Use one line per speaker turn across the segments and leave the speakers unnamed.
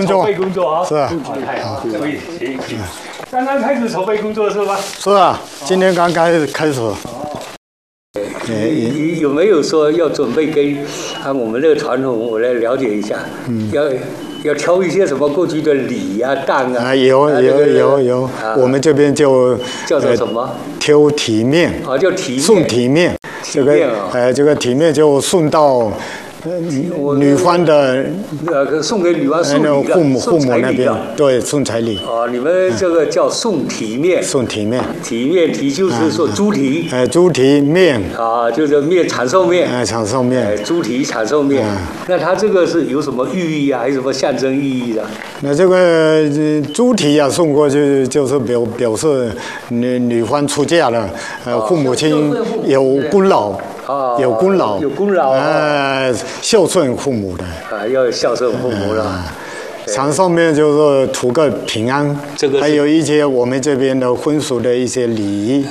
工作，
筹备工作啊，
是啊，
太好，可以，行。刚刚开始筹备工作是吧？
是啊，今天刚开始。
你有没有说要准备跟按我们这个传统，我来了解一下？要挑一些什么过去的礼啊、当啊？
有，我们这边就
叫做什么？
挑体面。
叫体面。
送体面，这个体面就送到。女方的
送给女方送礼的
父母那边，对，送彩礼。
你们这个叫送体面。送
体面。
体就是说猪蹄。
猪蹄面。
就是面长寿面。
长寿面。
猪蹄长寿面。那它这个是有什么寓意啊？还有什么象征意义的？
那这个猪蹄送过去，就是表示女方出嫁了，父母亲有功劳。有功劳，孝顺父母的
要孝顺父母了。
长寿面就是图个平安，还有一些我们这边的婚俗的一些礼仪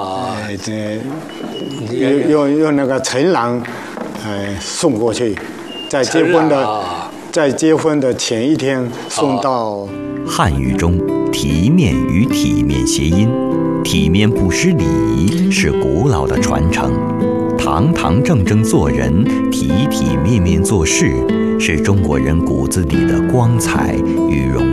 用那个陈郎送过去，在结婚的前一天送到。
汉语中体面与体面谐音，体面不失礼仪是古老的传承。堂堂正正做人，体体面面做事，是中国人骨子里的光彩与荣